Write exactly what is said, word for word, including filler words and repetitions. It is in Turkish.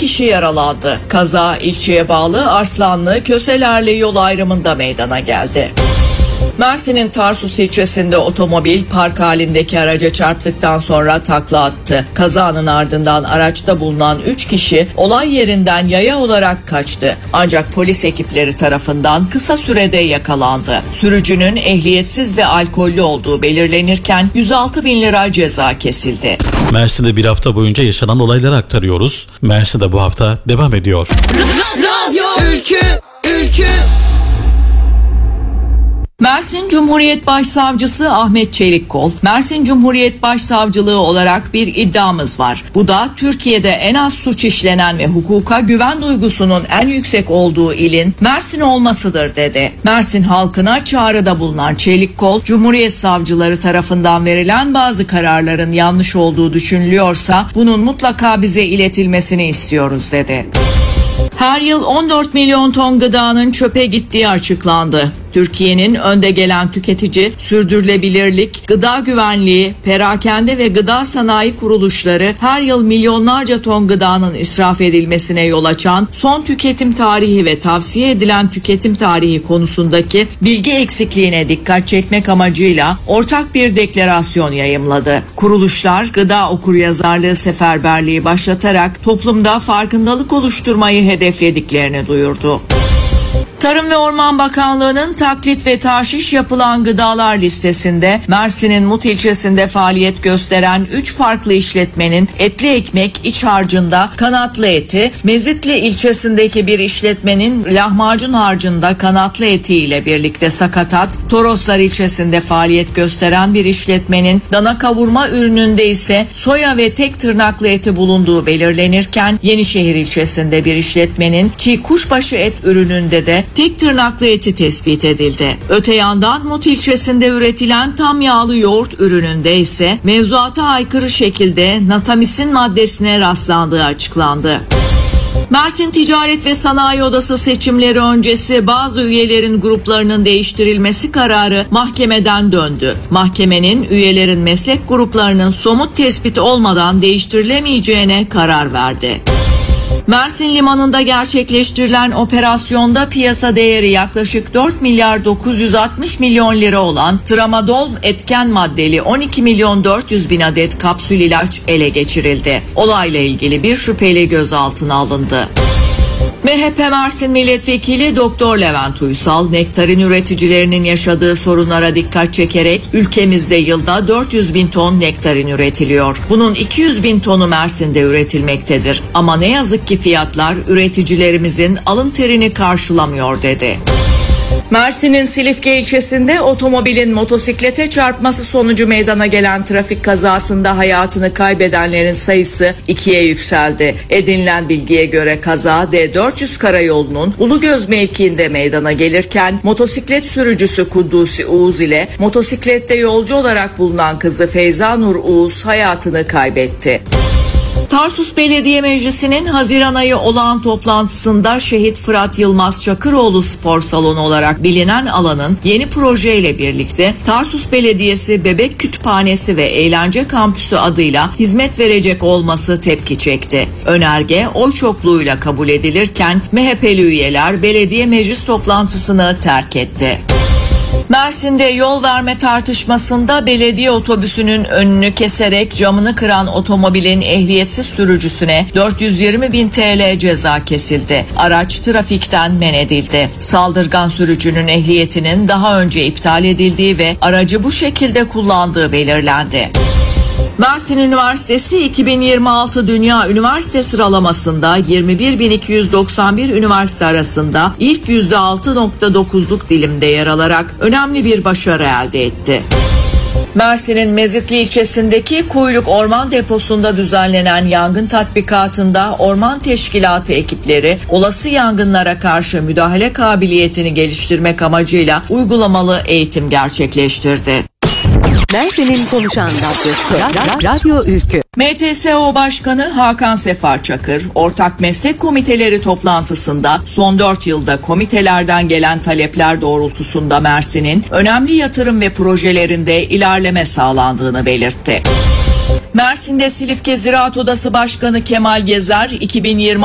kişi yaralandı. Kaza ilçeye bağlı Arslanlı Köselerli yol ayrımında meydana geldi. Mersin'in Tarsus ilçesinde otomobil park halindeki araca çarptıktan sonra takla attı. Kazanın ardından araçta bulunan üç kişi olay yerinden yaya olarak kaçtı. Ancak polis ekipleri tarafından kısa sürede yakalandı. Sürücünün ehliyetsiz ve alkollü olduğu belirlenirken yüz altı bin lira ceza kesildi. Mersin'de bir hafta boyunca yaşanan olayları aktarıyoruz. Mersin'de bu hafta devam ediyor. Radyo Ülkü Ülkü Mersin Cumhuriyet Başsavcısı Ahmet Çelikkol, Mersin Cumhuriyet Başsavcılığı olarak bir iddiamız var. Bu da Türkiye'de en az suç işlenen ve hukuka güven duygusunun en yüksek olduğu ilin Mersin olmasıdır dedi. Mersin halkına çağrıda bulunan Çelikkol, Cumhuriyet savcıları tarafından verilen bazı kararların yanlış olduğu düşünülüyorsa bunun mutlaka bize iletilmesini istiyoruz dedi. Her yıl on dört milyon ton gıdanın çöpe gittiği açıklandı. Türkiye'nin önde gelen tüketici, sürdürülebilirlik, gıda güvenliği, perakende ve gıda sanayi kuruluşları her yıl milyonlarca ton gıdanın israf edilmesine yol açan son tüketim tarihi ve tavsiye edilen tüketim tarihi konusundaki bilgi eksikliğine dikkat çekmek amacıyla ortak bir deklarasyon yayımladı. Kuruluşlar gıda okuryazarlığı seferberliği başlatarak toplumda farkındalık oluşturmayı hedeflediklerini duyurdu. Tarım ve Orman Bakanlığı'nın taklit ve tahşiş yapılan gıdalar listesinde Mersin'in Mut ilçesinde faaliyet gösteren üç farklı işletmenin etli ekmek iç harcında kanatlı eti, Mezitli ilçesindeki bir işletmenin lahmacun harcında kanatlı eti ile birlikte sakatat, Toroslar ilçesinde faaliyet gösteren bir işletmenin dana kavurma ürününde ise soya ve tek tırnaklı eti bulunduğu belirlenirken Yenişehir ilçesinde bir işletmenin çiğ kuşbaşı et ürününde de tek tırnaklı eti tespit edildi. Öte yandan Mut ilçesinde üretilen tam yağlı yoğurt ürününde ise mevzuata aykırı şekilde natamisin maddesine rastlandığı açıklandı. Mersin Ticaret ve Sanayi Odası seçimleri öncesi bazı üyelerin gruplarının değiştirilmesi kararı mahkemeden döndü. Mahkemenin üyelerin meslek gruplarının somut tespiti olmadan değiştirilemeyeceğine karar verdi. Mersin Limanı'nda gerçekleştirilen operasyonda piyasa değeri yaklaşık dört milyar dokuz yüz altmış milyon lira olan tramadol etken maddeli on iki milyon dört yüz bin adet kapsül ilaç ele geçirildi. Olayla ilgili bir şüpheli gözaltına alındı. M H P Mersin Milletvekili Doktor Levent Uysal, nektarin üreticilerinin yaşadığı sorunlara dikkat çekerek ülkemizde yılda dört yüz bin ton nektarin üretiliyor. Bunun iki yüz bin tonu Mersin'de üretilmektedir. Ama ne yazık ki fiyatlar üreticilerimizin alın terini karşılamıyor dedi. Mersin'in Silifke ilçesinde otomobilin motosiklete çarpması sonucu meydana gelen trafik kazasında hayatını kaybedenlerin sayısı ikiye yükseldi. Edinilen bilgiye göre kaza D dört yüz karayolunun Ulugöz mevkiinde meydana gelirken motosiklet sürücüsü Kuddusi Uğuz ile motosiklette yolcu olarak bulunan kızı Feyza Nur Uğuz hayatını kaybetti. Tarsus Belediye Meclisi'nin Haziran ayı olağan toplantısında Şehit Fırat Yılmaz Çakıroğlu Spor Salonu olarak bilinen alanın yeni projeyle birlikte Tarsus Belediyesi Bebek Kütüphanesi ve Eğlence Kampüsü adıyla hizmet verecek olması tepki çekti. Önerge oy çokluğuyla kabul edilirken M H P'li üyeler belediye meclis toplantısını terk etti. Mersin'de yol verme tartışmasında belediye otobüsünün önünü keserek camını kıran otomobilin ehliyetsiz sürücüsüne dört yüz yirmi bin T L ceza kesildi. Araç trafikten men edildi. Saldırgan sürücünün ehliyetinin daha önce iptal edildiği ve aracı bu şekilde kullandığı belirlendi. Mersin Üniversitesi iki bin yirmi altı Dünya Üniversite sıralamasında yirmi bir bin iki yüz doksan bir üniversite arasında ilk yüzde altı virgül dokuzluk dilimde yer alarak önemli bir başarı elde etti. Mersin'in Mezitli ilçesindeki Kuyruk Orman Deposu'nda düzenlenen yangın tatbikatında Orman Teşkilatı ekipleri olası yangınlara karşı müdahale kabiliyetini geliştirmek amacıyla uygulamalı eğitim gerçekleştirdi. Mersin'in konuşan radyosu Radyo Ülkü. M T S O Başkanı Hakan Sefa Çakır, ortak meslek komiteleri toplantısında son dört yılda komitelerden gelen talepler doğrultusunda Mersin'in önemli yatırım ve projelerinde ilerleme sağlandığını belirtti. Mersin'de Silifke Ziraat Odası Başkanı Kemal Gezer, iki bin yirmi